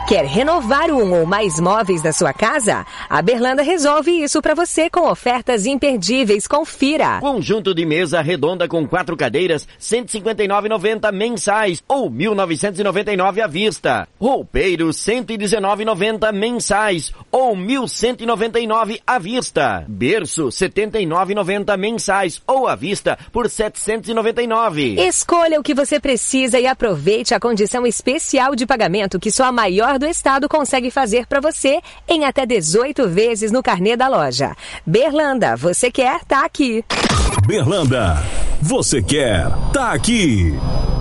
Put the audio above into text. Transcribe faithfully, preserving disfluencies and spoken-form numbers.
Quer renovar um ou mais móveis da sua casa? A Berlanda resolve isso para você com ofertas imperdíveis. Confira. Conjunto de mesa redonda com quatro cadeiras, cento e cinquenta e nove reais e noventa centavos mensais ou mil novecentos e noventa e nove reais à vista. Roupeiro, cento e dezenove reais e noventa centavos mensais ou mil cento e noventa e nove reais à vista. Berço, setenta e nove reais e noventa centavos mensais ou à vista por setecentos e noventa e nove reais. Escolha o que você precisa e aproveite a condição especial de pagamento que só a maior do estado consegue fazer para você em até dezoito vezes no carnê da loja. Berlanda, você quer, tá aqui. Berlanda, você quer, tá aqui.